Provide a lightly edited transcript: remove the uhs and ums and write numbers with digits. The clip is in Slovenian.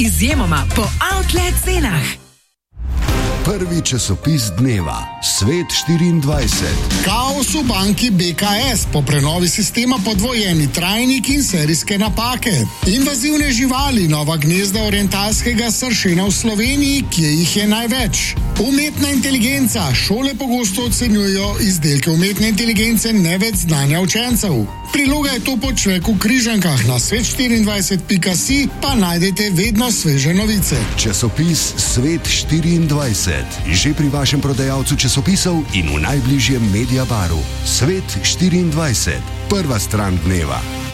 izjemoma po outlet cenah. Prvi časopis dneva, Svet 24. Kaos v banki BKS, po prenovi sistema podvojeni trajnik in serijske napake. Invazivne živali, nova gnezda orientalskega sršena v Sloveniji, kje jih je največ. Umetna inteligenca, šole pogosto ocenjujejo izdelke umetne inteligence ne več znanja učencev. Priloga je to po Človeku v Križankah, na svet24.si pa najdete vedno sveže novice. Časopis Svet 24. Že pri vašem prodajalcu časopisov in v najbližjem Mediabaru. Svet 24. Prva stran dneva.